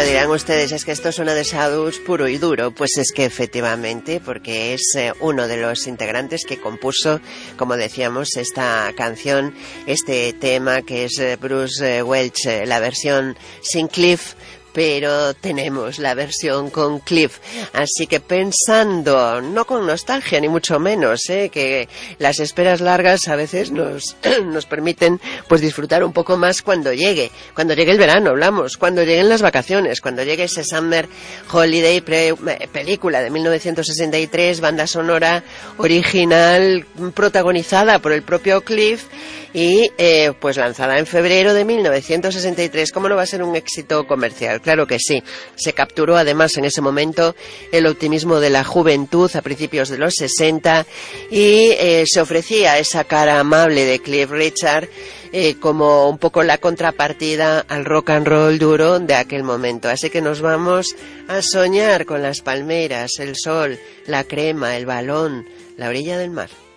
Bueno, dirán ustedes, es que esto suena de Shadows puro y duro. Pues es que efectivamente, porque es uno de los integrantes que compuso, como decíamos, esta canción, este tema que es Bruce Welch, la versión sin Cliff, pero tenemos la versión con Cliff. Así que pensando, no con nostalgia ni mucho menos, que las esperas largas a veces nos permiten pues disfrutar un poco más cuando llegue el verano, hablamos, cuando lleguen las vacaciones, cuando llegue ese Summer Holiday, película de 1963, banda sonora original protagonizada por el propio Cliff y pues lanzada en febrero de 1963. ¿Cómo no va a ser un éxito comercial? Claro que sí. Se capturó además en ese momento el optimismo de la juventud a principios de los 60 y se ofrecía esa cara amable de Cliff Richard como un poco la contrapartida al rock and roll duro de aquel momento. Así que nos vamos a soñar con las palmeras, el sol, la crema, el balón, la orilla del mar.